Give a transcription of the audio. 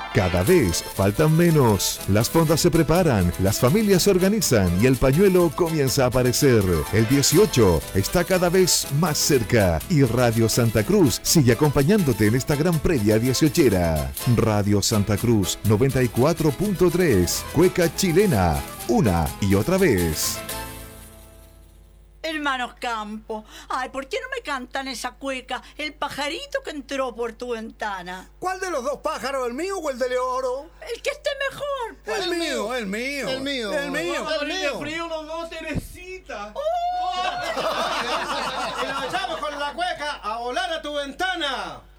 Cada vez faltan menos. Las fondas se preparan, las familias se organizan y el pañuelo comienza a aparecer. El 18 está cada vez más cerca y Radio Santa Cruz sigue acompañándote en esta gran previa 18era. Radio Santa Cruz 94.3, cueca chilena, una y otra vez. Hermanos Campos, ay, ¿por qué no me cantan esa cueca? El pajarito que entró por tu ventana. ¿Cuál de los dos pájaros, el mío o el de Leoro? El que esté mejor, pues. El mío, el mío. El mío. El mío. Vamos a morir de El mío. frío los dos, Teresita. Y nos echamos con la cueca a volar a tu ventana.